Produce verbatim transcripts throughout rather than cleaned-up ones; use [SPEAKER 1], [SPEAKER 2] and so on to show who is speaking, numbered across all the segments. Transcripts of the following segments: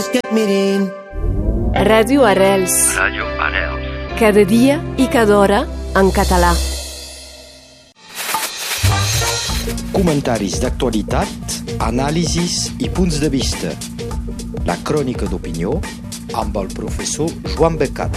[SPEAKER 1] Ràdio Arrels.
[SPEAKER 2] Ràdio Arrels.
[SPEAKER 1] Cada dia i cada hora en català.
[SPEAKER 3] Comentaris d'actualitat, anàlisis i punts de vista. La crònica d'opinió amb el professor Joan Becat.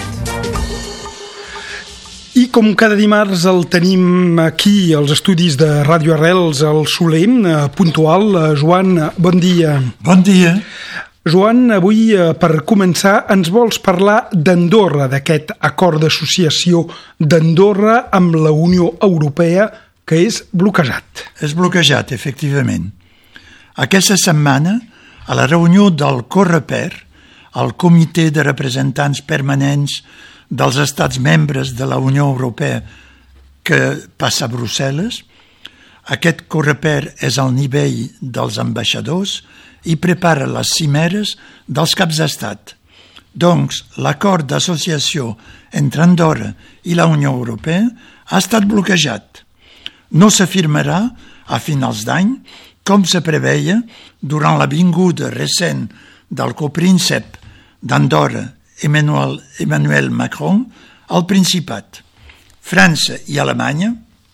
[SPEAKER 4] I com cada dimarts el tenim aquí als estudis de Ràdio Arrels, al Soler, puntual. Joan, bon dia.
[SPEAKER 5] Bon dia.
[SPEAKER 4] Joan, avui per començar ens vols parlar d'Andorra, d'aquest acord d'associació d'Andorra amb la Unió Europea que és bloquejat.
[SPEAKER 5] És bloquejat, efectivament. Aquesta setmana, a la reunió del Coreper, el Comitè de Representants Permanents dels Estats membres de la Unió Europea que passa a Brussel·les, aquest Coreper és al nivell dels ambaixadors i prepara les cimeres dels caps d'estat. Doncs l'acord d'associació entre Andorra i la Unió Europea ha estat bloquejat. No s'afirmarà a finals d'any, com se preveia durant la vinguda recent del copríncep d'Andorra, Emmanuel, Emmanuel Macron, al Principat. França i Alemanya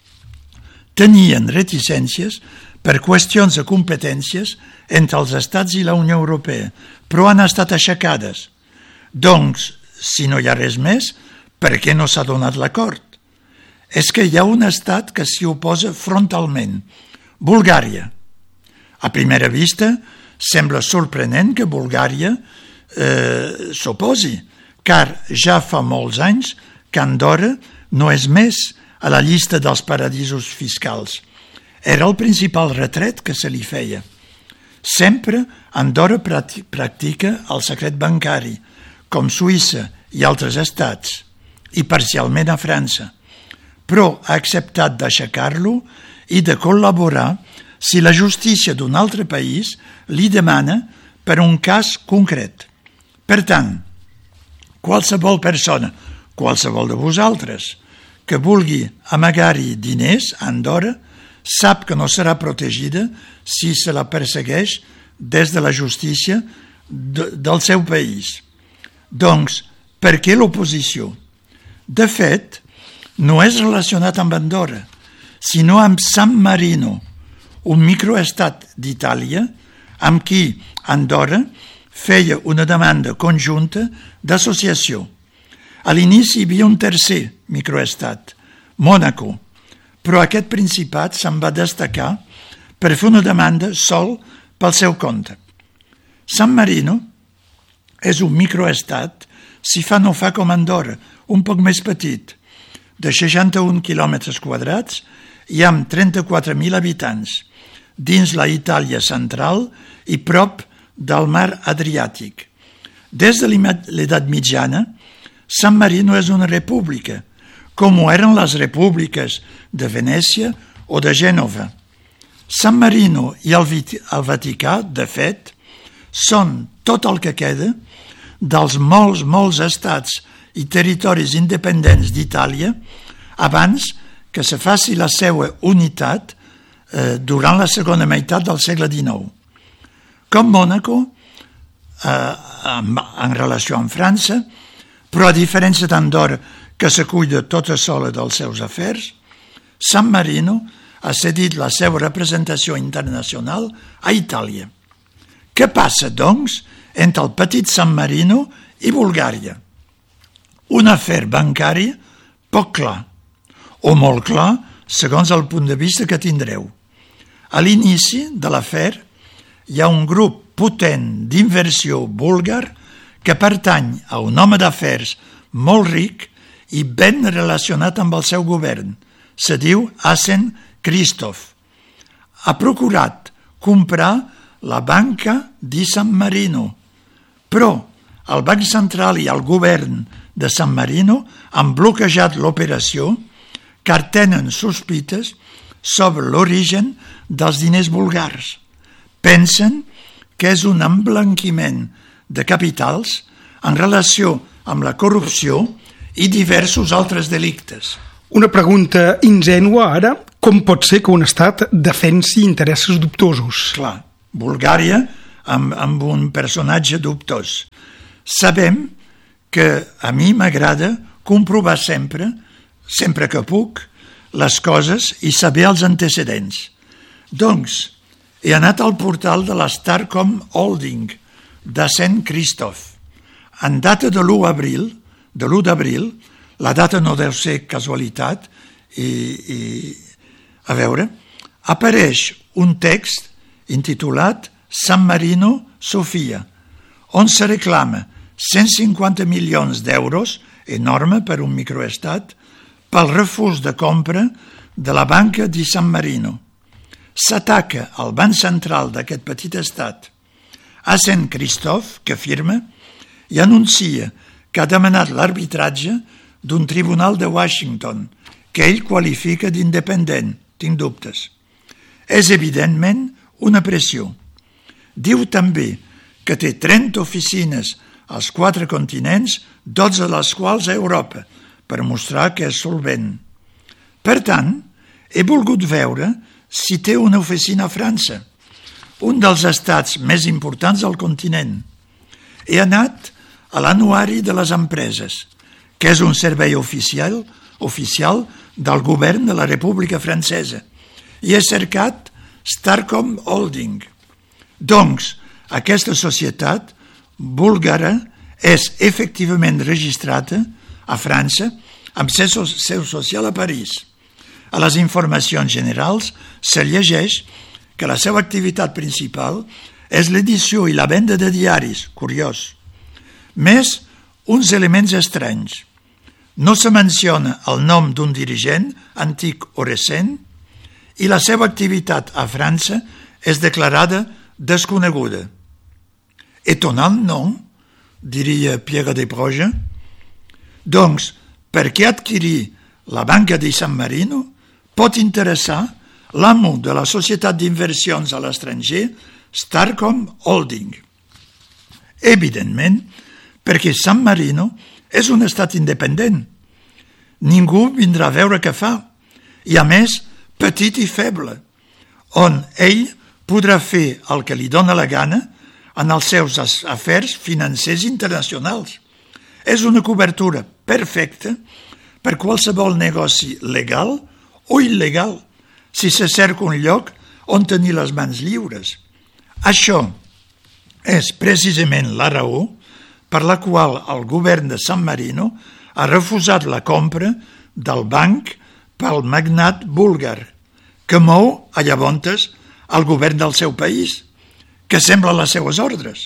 [SPEAKER 5] tenien reticències per qüestions de competències entre els estats i la Unió Europea, però han estat aixecades. Doncs, si no hi ha res més, per què no s'ha donat l'acord? És que hi ha un estat que s'hi oposa frontalment, Bulgària. A primera vista, sembla sorprenent que Bulgària eh, s'oposi, car ja fa molts anys que Andorra no és més a la llista dels paradisos fiscals. Era el principal retret que se li feia. Sempre Andorra practica el secret bancari, com Suïssa i altres estats, i parcialment a França, però ha acceptat d'aixecar-lo i de col·laborar si la justícia d'un altre país li demana per un cas concret. Per tant, qualsevol persona, qualsevol de vosaltres, que vulgui amagar-hi diners a Andorra, sap que no serà protegida si se la persegueix des de la justícia de, del seu país. Doncs, per què l'oposició? De fet, no és relacionat amb Andorra, sinó amb San Marino, un microestat d'Itàlia amb qui Andorra feia una demanda conjunta d'associació. A l'inici hi havia un tercer microestat, Mònaco, però aquest principat se'n va destacar per fer una demanda sol pel seu compte. San Marino és un microestat, si fa no fa com Andorra, un poc més petit, de seixanta-un quilòmetres quadrats i amb trenta-quatre mil habitants, dins la Itàlia central i prop del mar Adriàtic. Des de l'edat mitjana, San Marino és una república, com ho eren les repúbliques de Venècia o de Gènova. San Marino i el Vaticà, de fet, són tot el que queda dels molts, molts estats i territoris independents d'Itàlia abans que se faci la seva unitat eh, durant la segona meitat del segle dinou. Com Mònaco, eh, en, en relació amb França, però a diferència d'Andorra, que se cuida tota sola dels seus afers, San Marino ha cedit la seva representació internacional a Itàlia. Què passa, doncs, entre el petit San Marino i Bulgària? Un afer bancari poc clar, o molt clar, segons el punt de vista que tindreu. A l'inici de l'afer hi ha un grup potent d'inversió búlgar que pertany a un home d'afers molt ric i ben relacionat amb el seu govern. Se diu Asen Christov. Ha procurat comprar la banca di San Marino, però el Banc Central i el govern de San Marino han bloquejat l'operació car tenen sospites sobre l'origen dels diners bulgars. Pensen que és un emblanquiment de capitals en relació amb la corrupció i diversos altres delictes.
[SPEAKER 4] Una pregunta ingènua ara, com pot ser que un estat defensi interessos dubtosos?
[SPEAKER 5] Clar, Bulgària amb, amb un personatge dubtós. Sabem que a mi m'agrada comprovar sempre, sempre que puc, les coses i saber els antecedents. Doncs, he anat al portal de la Starcom Holding de Saint Christophe. En data de l'u d'abril, de l'u d'abril, la data no deu ser casualitat, i, i a veure, apareix un text intitulat San Marino Sofia, on se reclama cent cinquanta milions d'euros, enorme per un microestat, pel refús de compra de la banca di San Marino. S'ataca al banc central d'aquest petit estat, a Saint Christophe, que firma i anuncia que ha demanat l'arbitratge d'un tribunal de Washington, que ell qualifica d'independent, tinc dubtes. És evidentment una pressió. Diu també que té trenta oficines als quatre continents, dotze de les quals a Europa, per mostrar que és solvent. Per tant, he volgut veure si té una oficina a França, un dels estats més importants del continent. He anat a l'anuari de les empreses, que és un servei oficial, oficial del govern de la República Francesa, i he cercat Starcom Holding. Doncs, aquesta societat búlgara és efectivament registrada a França amb seu social a París. A les informacions generals se llegeix que la seva activitat principal és l'edició i la venda de diaris, curiós. Més uns elements estranys. No se menciona el nom d'un dirigent, antic o recent, i la seva activitat a França és declarada desconeguda. Étonnant, non? Diria Pierre Desproges. Doncs, per què adquirir la banca di San Marino pot interessar l'amo de la societat d'inversions a l'estranger, Starcom Holding. Evidentment, perquè San Marino és un estat independent. Ningú vindrà a veure què fa, i a més, petit i feble, on ell podrà fer el que li dóna la gana en els seus afers financers internacionals. És una cobertura perfecta per qualsevol negoci legal o il·legal, si se cerca un lloc on tenir les mans lliures. Això és precisament la raó per la qual el govern de San Marino ha refusat la compra del banc pel magnat búlgar, que mou a llavors el govern del seu país, que sembla les seues ordres.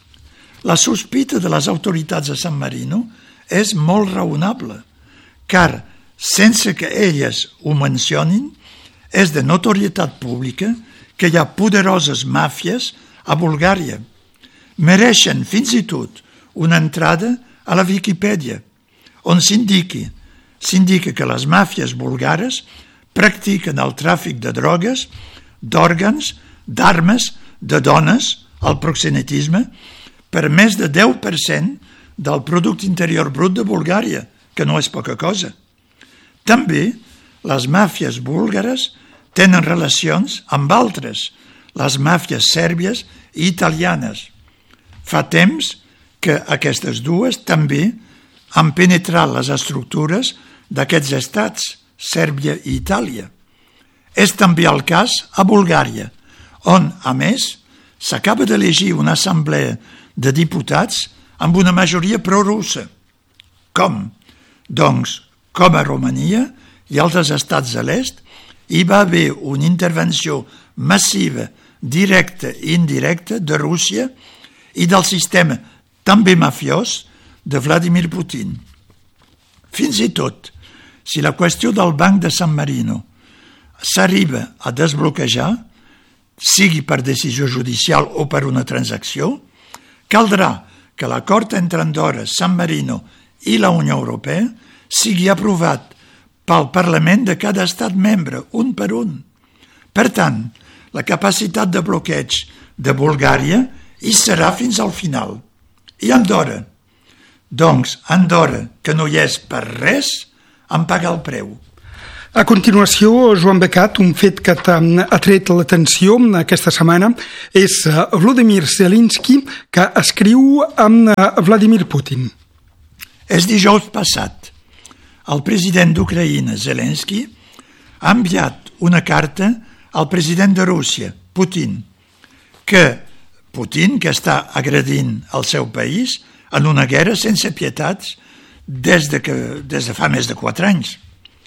[SPEAKER 5] La sospita de les autoritats de San Marino és molt raonable, car, sense que elles ho mencionin, és de notorietat pública que hi ha poderoses màfies a Bulgària. Mereixen fins i tot una entrada a la Viquipèdia, on s'indiqui, s'indica que les màfies bulgares practiquen el tràfic de drogues, d'òrgans, d'armes, de dones, el proxenetisme, per més de deu per cent del producte interior brut de Bulgària, que no és poca cosa. També les màfies búlgares tenen relacions amb altres, les màfies sèrbies i italianes. Fa temps que aquestes dues també han penetrat les estructures d'aquests estats, Sèrbia i Itàlia. És també el cas a Bulgària, on, a més, s'acaba d'elegir una assemblea de diputats amb una majoria prorussa. Com? Doncs, com a Romania i altres estats de l'est, hi va haver una intervenció massiva, directa i indirecta de Rússia i del sistema també mafiós de Vladimir Putin. Fins i tot, si la qüestió del Banc de San Marino s'arriba a desbloquejar, sigui per decisió judicial o per una transacció, caldrà que l'acord entre Andorra, San Marino i la Unió Europea sigui aprovat pel Parlament de cada estat membre, un per un. Per tant, la capacitat de bloqueig de Bulgària hi serà fins al final. I Andorra? Doncs Andorra, que no hi és per res, en paga el preu.
[SPEAKER 4] A continuació, Joan Becat, un fet que t'ha atret l'atenció aquesta setmana és Volodymyr Zelensky, que escriu amb Vladimir Putin.
[SPEAKER 5] És dijous passat. El president d'Ucraïna, Zelensky, ha enviat una carta al president de Rússia, Putin, que Putin, que està agredint el seu país en una guerra sense pietats des de, que, des de fa més de quatre anys.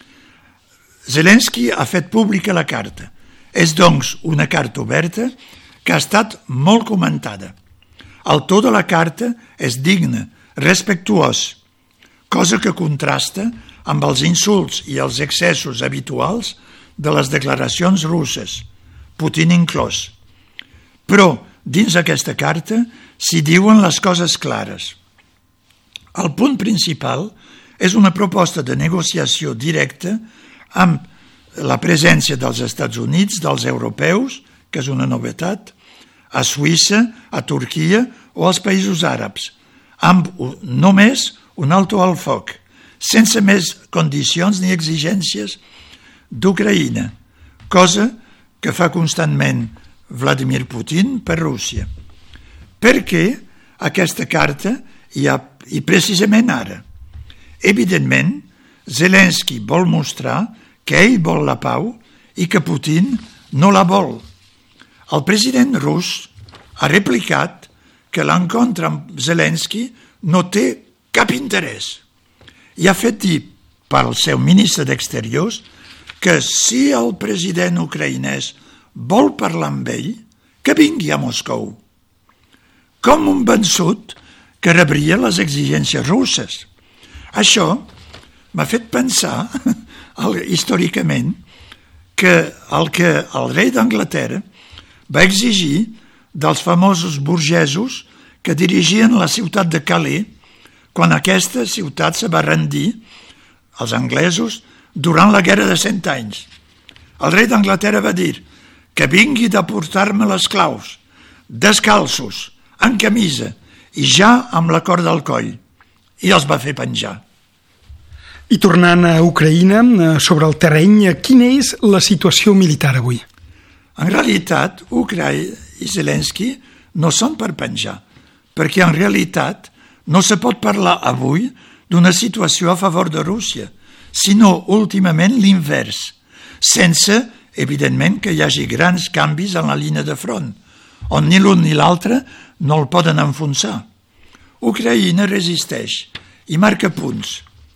[SPEAKER 5] Zelensky ha fet pública la carta. És, doncs, una carta oberta que ha estat molt comentada. El to de la carta és digne, respectuós, cosa que contrasta amb els insults i els excessos habituals de les declaracions russes, Putin inclòs. Però, dins aquesta carta, s'hi diuen les coses clares. El punt principal és una proposta de negociació directa amb la presència dels Estats Units, dels europeus, que és una novetat, a Suïssa, a Turquia o als països àrabs, amb només un alto al foc, sense més condicions ni exigències d'Ucraïna, cosa que fa constantment Vladimir Putin per Rússia. Per què aquesta carta hi ha, i precisament ara? Evidentment, Zelensky vol mostrar que ell vol la pau i que Putin no la vol. El president rus ha replicat que l'encontre amb Zelensky no té cap interès i ha fet dir pel seu ministre d'Exteriors que si el president ucraïnès vol parlar amb ell, que vingui a Moscou. Com un vençut que rebria les exigències russes. Això m'ha fet pensar, històricament, que el que el rei d'Anglaterra va exigir dels famosos burgesos que dirigien la ciutat de Calais quan aquesta ciutat se va rendir als anglesos durant la Guerra de Cent Anys. El rei d'Anglaterra va dir que vingui de portar-me les claus, descalços, en camisa i ja amb la corda al coll, i els va fer penjar.
[SPEAKER 4] I tornant a Ucraïna, sobre el terreny, quina és la situació militar avui?
[SPEAKER 5] En realitat, Ucraïna i Zelensky no són per penjar, perquè en realitat no se pot parlar avui d'una situació a favor de Rússia, sinó últimament l'invers, sense, evidentment, que hi hagi grans canvis en la línia de front, on ni l'un ni l'altre no el poden enfonsar. Ucraïna resisteix i marca punts.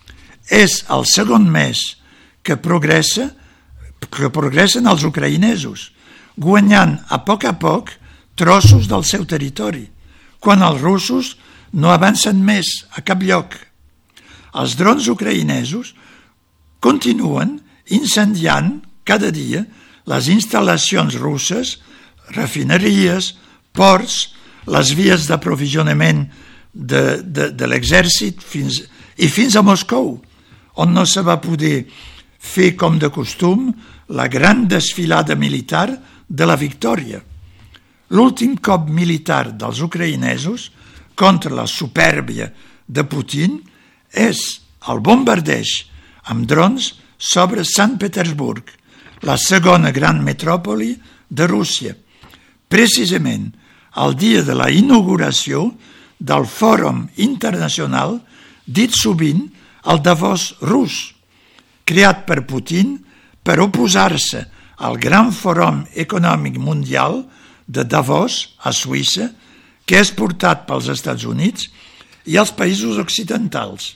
[SPEAKER 5] És el segon mes que progressa, que progressen els ucraïnesos, guanyant a poc a poc trossos del seu territori, quan els russos no avancen més a cap lloc. Els drons ucraïnesos continuen incendiant cada dia les instal·lacions russes, refineries, ports, les vies d'aprovisionament de, de, de l'exèrcit fins, i fins a Moscou, on no se va poder fer com de costum la gran desfilada militar de la victòria. L'últim cop militar dels ucraïnesos contra la supèrbia de Putin és el bombardeig amb drons sobre Sant Petersburg, la segona gran metròpoli de Rússia, precisament el dia de la inauguració del Fòrum Internacional dit sovint el Davos rus, creat per Putin per oposar-se al gran Fòrum Econòmic Mundial de Davos, a Suïssa, que és portat pels Estats Units i els països occidentals.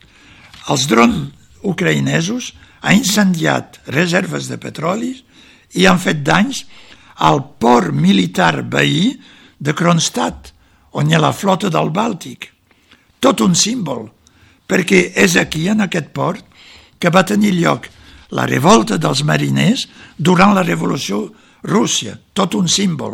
[SPEAKER 5] Els drons ucraïnesos han incendiat reserves de petroli i han fet danys al port militar veí de Kronstadt, on hi ha la flota del Bàltic. Tot un símbol, perquè és aquí, en aquest port, que va tenir lloc la revolta dels mariners durant la Revolució Rússia, tot un símbol.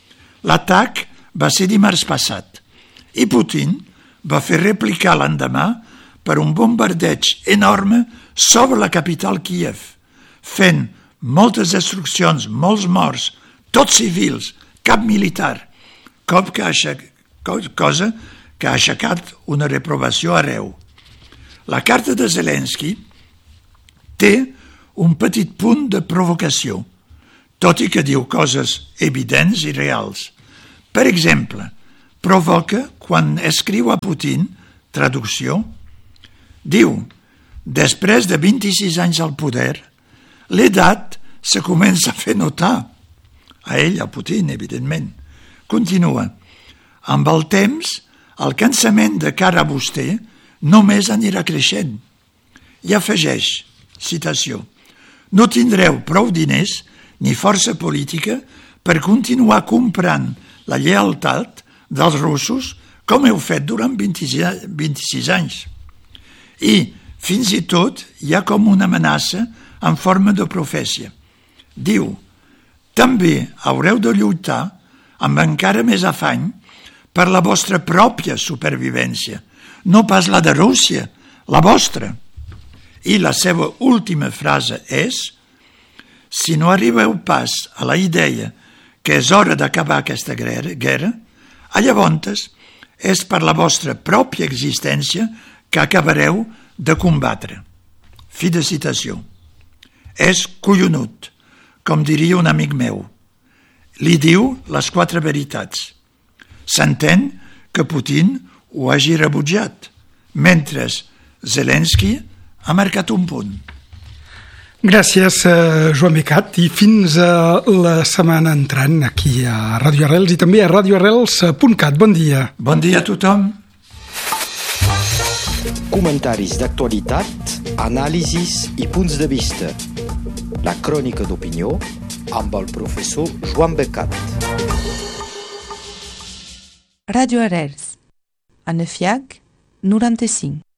[SPEAKER 5] L'atac va ser dimarts passat i Putin va fer replicar l'endemà per un bombardeig enorme sobre la capital Kíev, fent moltes destruccions, molts morts, tots civils, cap militar, cop que ha aixecat, cosa que ha aixecat una reprovació arreu. La carta de Zelensky té un petit punt de provocació, tot i que diu coses evidents i reals. Per exemple, provoca quan escriu a Putin, traducció, diu, després de vint-i-sis anys al poder, l'edat se comença a fer notar. A ell, a Putin, evidentment. Continua, amb el temps, el cansament de cara a vostè només anirà creixent. I afegeix, citació, no tindreu prou diners ni força política per continuar comprant la lleialtat dels russos com heu fet durant vint-i-sis anys. I, fins i tot, hi ha com una amenaça en forma de profècia. Diu, també haureu de lluitar amb encara més afany per la vostra pròpia supervivència, no pas la de Rússia, la vostra. I la seva última frase és, si no arribeu pas a la idea que és hora d'acabar aquesta guerra, llavors és per la vostra pròpia existència que acabareu de combatre. Fi de citació. És collonut, com diria un amic meu. Li diu les quatre veritats. S'entén que Putin ho hagi rebutjat, mentre Zelensky ha marcat un punt.
[SPEAKER 4] Gràcies, Joan Becat, i fins a la setmana entrant aquí a Ràdio Arrels i també a radio arrels punt cat. Bon dia.
[SPEAKER 5] Bon dia a tothom.
[SPEAKER 3] Comentaris d'actualitat, anàlisis i punts de vista. La crònica d'opinió amb el professor Joan Becat.
[SPEAKER 2] Radio Arrels, a Nefiac, noranta-cinc.